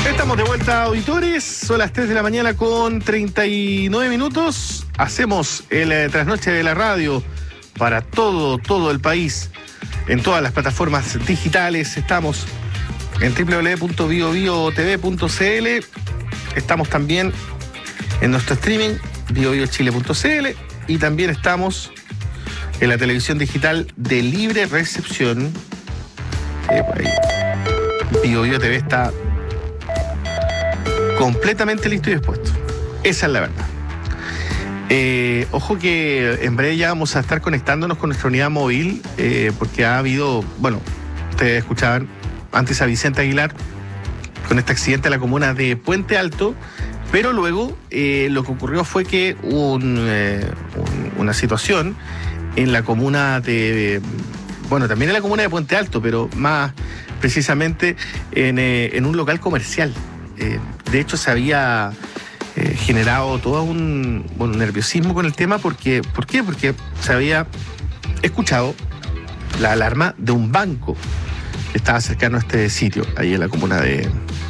Estamos de vuelta, auditores. Son las 3 de la mañana con 39 minutos. Hacemos el trasnoche de la radio para todo el país, en todas las plataformas digitales. Estamos en www.biobiotv.cl. Estamos también en nuestro streaming, biobiochile.cl. Y también estamos en la televisión digital de libre recepción. BioBio TV está completamente listo y dispuesto. Esa es la verdad. Ojo que en breve ya vamos a estar conectándonos con nuestra unidad móvil, porque ha habido, bueno, ustedes escuchaban antes a Vicente Aguilar con este accidente en la comuna de Puente Alto, pero luego lo que ocurrió fue que hubo una situación en la comuna de, bueno, también en la comuna de Puente Alto, pero más precisamente en un local comercial. De hecho, se había generado todo un nerviosismo con el tema. ¿Por qué? Porque se había escuchado la alarma de un banco que estaba cercano a este sitio, ahí en la comuna de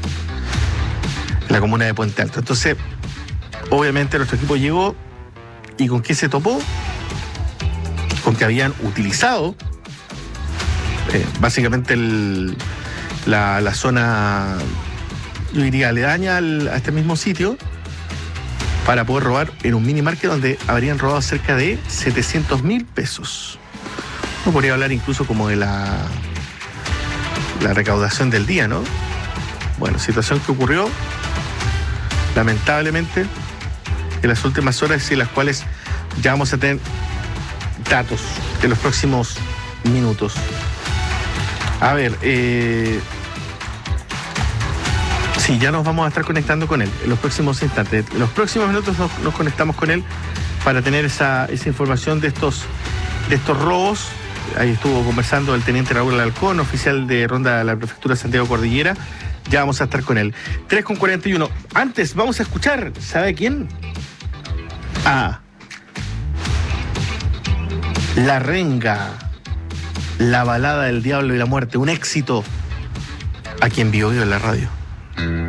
Puente Alto. Entonces, obviamente nuestro equipo llegó y ¿con qué se topó? Con que habían utilizado básicamente la zona, yo diría, aledaña a este mismo sitio, para poder robar en un mini market donde habrían robado cerca de 700.000 pesos. Uno podría hablar incluso como de la recaudación del día, ¿no? Bueno, situación que ocurrió lamentablemente en las últimas horas y en las cuales ya vamos a tener datos en los próximos minutos. A ver, sí, ya nos vamos a estar conectando con él en los próximos instantes. En los próximos minutos nos conectamos con él para tener esa información de estos robos. Ahí estuvo conversando el teniente Raúl Alarcón, oficial de ronda de la prefectura de Santiago Cordillera. Ya vamos a estar con él. 3:41. Antes vamos a escuchar, ¿sabe quién? La Renga, la balada del diablo y la muerte, un éxito aquí en BioBio en la radio.